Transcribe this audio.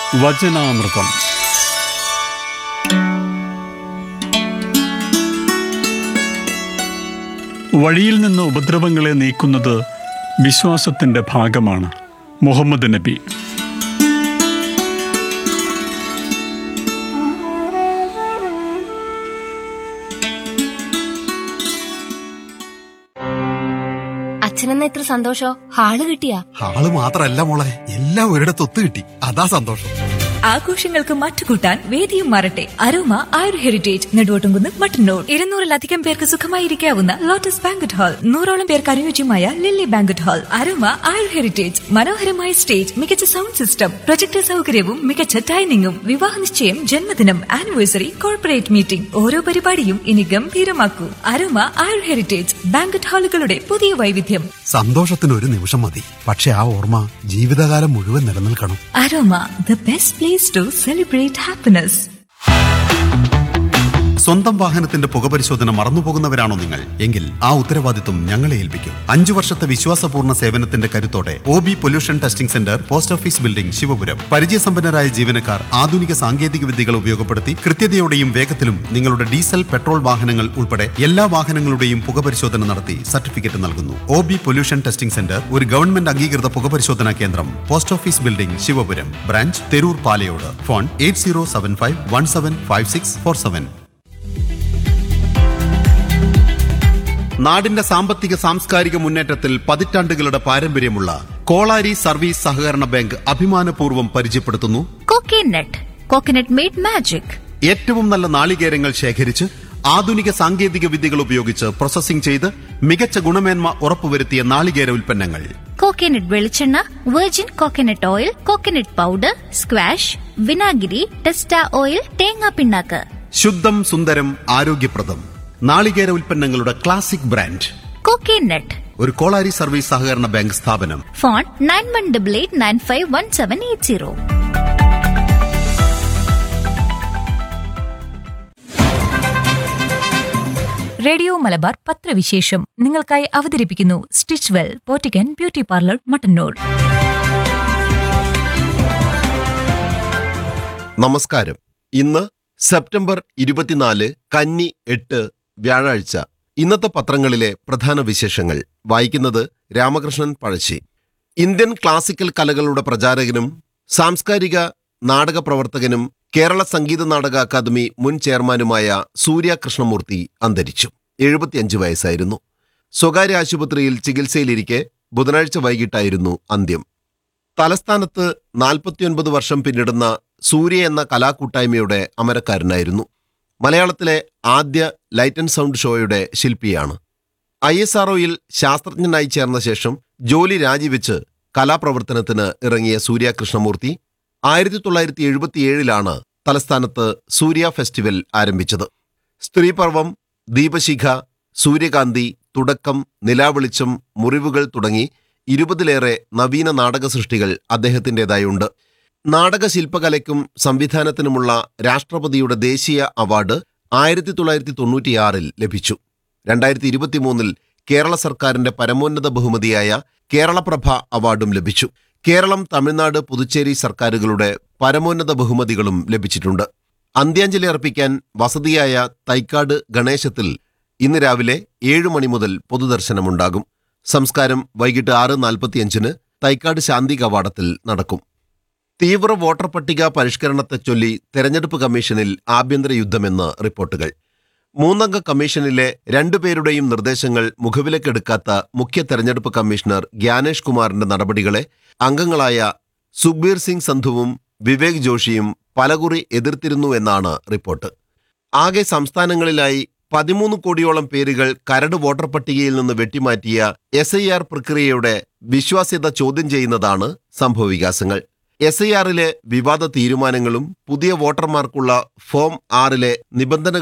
വചനാമൃതം. വഴിയിൽ നിന്ന് ഉപദ്രവങ്ങളെ നീക്കുന്നത് വിശ്വാസത്തിൻ്റെ ഭാഗമാണ്. മുഹമ്മദ് നബി. അച്ഛനെന്ന ഇത്ര സന്തോഷോ? ഹാള് കിട്ടിയാ? ഹാള് മാത്രല്ല മോളെ, എല്ലാം ഒരിടത്ത് ഒത്തു കിട്ടി, അതാ സന്തോഷം. ആഘോഷങ്ങൾക്ക് മാറ്റുകൂട്ടാൻ വേദിയും മാറട്ടെ. അരോമ ആയുർ ഹെറിറ്റേജ് നെടുവോട്ടുംകുന്ന് മട്ടന്നൂർ. 200-ലധികം പേർക്ക് സുഖമായിരിക്കാവുന്ന ലോട്ടസ് ബാങ്കറ്റ് ഹാൾ, 100ഓളം പേർക്ക് അനുയോജ്യമായ ലില്ലി ബാങ്കറ്റ് ഹാൾ. അരോമ ആയുർ ഹെറിറ്റേജ് മനോഹരമായ സ്റ്റേജ്, മികച്ച സൗണ്ട് സിസ്റ്റം, പ്രൊജക്ടർ സൗകര്യവും മികച്ച ഡൈനിങ്ങും. വിവാഹ നിശ്ചയം, ജന്മദിനം, ആനിവേഴ്സറി, കോർപ്പറേറ്റ് മീറ്റിംഗ്, ഓരോ പരിപാടിയും ഇനി ഗംഭീരമാക്കൂ. അരോമ ആയുർ ഹെറിറ്റേജ് ബാങ്കറ്റ് ഹാളുകളുടെ പുതിയ വൈവിധ്യം. സന്തോഷത്തിന് ഒരു നിമിഷം മതി, പക്ഷെ ആ ഓർമ്മ ജീവിതകാലം മുഴുവൻ നിലനിൽക്കണം. Aroma, the best place to celebrate happiness. സ്വന്തം വാഹനത്തിന്റെ പുകപരിശോധന മറന്നുപോകുന്നവരാണോ നിങ്ങൾ? എങ്കിൽ ആ ഉത്തരവാദിത്വം ഞങ്ങളെ ഏൽപ്പിക്കും. 5 വർഷത്തെ വിശ്വാസപൂർണ്ണ സേവനത്തിന്റെ കരുത്തോടെ OB pollution testing centre, post office building, Sivapuram. പരിചയസമ്പന്നരായ ജീവനക്കാർ ആധുനിക സാങ്കേതിക വിദ്യകൾ ഉപയോഗപ്പെടുത്തി കൃത്യതയോടെയും വേഗത്തിലും നിങ്ങളുടെ ഡീസൽ, പെട്രോൾ വാഹനങ്ങൾ ഉൾപ്പെടെ എല്ലാ വാഹനങ്ങളുടെയും പുകപരിശോധന നടത്തി സർട്ടിഫിക്കറ്റ് നൽകുന്നു. OB പൊല്യൂഷൻ ടെസ്റ്റിംഗ് സെന്റർ ഒരു ഗവൺമെന്റ് അംഗീകൃത പുകപരിശോധനാ കേന്ദ്രം. Post office building, Sivapuram. Branch Theroor Palayode. Phone 8075175647. നാടിന്റെ സാമ്പത്തിക സാംസ്കാരിക മുന്നേറ്റത്തിൽ പതിറ്റാണ്ടുകളുടെ പാരമ്പര്യമുള്ള കോളാരി സർവീസ് സഹകരണ ബാങ്ക് അഭിമാനപൂർവ്വം പരിചയപ്പെടുത്തുന്നു കോക്കനട്ട് മെയ്ഡ് മാജിക്. ഏറ്റവും നല്ല നാളികേരങ്ങൾ ശേഖരിച്ച് ആധുനിക സാങ്കേതിക വിദ്യകൾ ഉപയോഗിച്ച് പ്രോസസ്സിംഗ് ചെയ്ത് മികച്ച ഗുണമേന്മ ഉറപ്പുവരുത്തിയ നാളികേര ഉൽപ്പന്നങ്ങൾ. കോക്കനട്ട് വെളിച്ചെണ്ണ, virgin coconut oil, coconut powder, squash, വിനാഗിരി, ടെസ്റ്റ ഓയിൽ, തേങ്ങാ പിണ്ണാക്ക്. ശുദ്ധം, സുന്ദരം, ആരോഗ്യപ്രദം നാളികേര ഉൽപ്പന്നങ്ങളുടെ ക്ലാസിക് ബ്രാൻഡ് കോക്കനട്ട്. ഒരു കോളാരി സർവീസ് സഹകരണ ബാങ്ക് സ്ഥാപനം. ഫോൺ 9188951780. റേഡിയോ മലബാർ പത്രവിശേഷം നിങ്ങൾക്കായി അവതരിപ്പിക്കുന്നു stitch well പോറ്റിക്കൻ beauty parlour, Mattannur. നമസ്കാരം. ഇന്ന് സെപ്റ്റംബർ 24, കന്നി 8, വ്യാഴാഴ്ച. ഇന്നത്തെ പത്രങ്ങളിലെ പ്രധാന വിശേഷങ്ങൾ വായിക്കുന്നത് രാമകൃഷ്ണൻ പഴശ്ശി. ഇന്ത്യൻ ക്ലാസിക്കൽ കലകളുടെ പ്രചാരകനും സാംസ്കാരിക നാടക പ്രവർത്തകനും കേരള സംഗീത നാടക അക്കാദമി മുൻ ചെയർമാനുമായ സൂര്യ കൃഷ്ണമൂർത്തി അന്തരിച്ചു. 75 വയസ്സായിരുന്നു. സ്വകാര്യ ആശുപത്രിയിൽ ചികിത്സയിലിരിക്കെ ബുധനാഴ്ച വൈകിട്ടായിരുന്നു അന്ത്യം. തലസ്ഥാനത്ത് 49 വർഷം പിന്നിടുന്ന സൂര്യ എന്ന കലാകൂട്ടായ്മയുടെ അമരക്കാരനായിരുന്നു. മലയാളത്തിലെ ആദ്യ ലൈറ്റ് ആൻഡ് സൗണ്ട് ഷോയുടെ ശില്പിയാണ്. ISROയിൽ ശാസ്ത്രജ്ഞനായി ചേർന്ന ശേഷം ജോലി രാജിവെച്ച് കലാപ്രവർത്തനത്തിന് ഇറങ്ങിയ സൂര്യ കൃഷ്ണമൂർത്തി 1977 തലസ്ഥാനത്ത് സൂര്യ ഫെസ്റ്റിവൽ ആരംഭിച്ചത്. സ്ത്രീപർവം, ദീപശിഖ, സൂര്യകാന്തി, തുടക്കം, നിലാവെളിച്ചം, മുറിവുകൾ തുടങ്ങി 20-ലേറെ നവീന നാടക സൃഷ്ടികൾ അദ്ദേഹത്തിൻ്റെതായുണ്ട്. നാടകശില്പകലയ്ക്കും സംവിധാനത്തിനുമുള്ള രാഷ്ട്രപതിയുടെ ദേശീയ അവാർഡ് 1996 ലഭിച്ചു. 2023 കേരള സർക്കാരിന്റെ പരമോന്നത ബഹുമതിയായ കേരളപ്രഭ അവാർഡും ലഭിച്ചു. കേരളം, തമിഴ്നാട്, പുതുച്ചേരി സർക്കാരുകളുടെ പരമോന്നത ബഹുമതികളും ലഭിച്ചിട്ടുണ്ട്. അന്ത്യാഞ്ജലി അർപ്പിക്കാൻ വസതിയായ തൈക്കാട് ഗണേശത്തിൽ ഇന്ന് രാവിലെ 7 മണി മുതൽ പൊതുദർശനമുണ്ടാകും. സംസ്കാരം വൈകിട്ട് 6:45 തൈക്കാട് ശാന്തി കവാടത്തിൽ നടക്കും. തീവ്ര വോട്ടർ പട്ടിക പരിഷ്കരണത്തെ ചൊല്ലി തെരഞ്ഞെടുപ്പ് കമ്മീഷനിൽ ആഭ്യന്തര യുദ്ധമെന്ന് റിപ്പോർട്ടുകൾ. 3-അംഗ കമ്മീഷനിലെ 2 പേരുടെയും നിർദ്ദേശങ്ങൾ മുഖവിലക്കെടുക്കാത്ത മുഖ്യ തെരഞ്ഞെടുപ്പ് കമ്മീഷണർ ഗ്യാനേഷ് കുമാറിന്റെ നടപടികളെ അംഗങ്ങളായ സുഖ്ബീർ സിംഗ് സന്ധുവും വിവേക് ജോഷിയും പലകുറി എതിർത്തിരുന്നു എന്നാണ് റിപ്പോർട്ട്. ആകെ സംസ്ഥാനങ്ങളിലായി 13 കോടിയോളം പേരുകൾ കരട് വോട്ടർ പട്ടികയിൽ നിന്ന് വെട്ടിമാറ്റിയ SIR പ്രക്രിയയുടെ വിശ്വാസ്യത ചോദ്യം ചെയ്യുന്നതാണ് സംഭവവികാസങ്ങൾ. SIRലെ വിവാദ തീരുമാനങ്ങളും പുതിയ വോട്ടർമാർക്കുള്ള ഫോം 6ലെ നിബന്ധനകൾ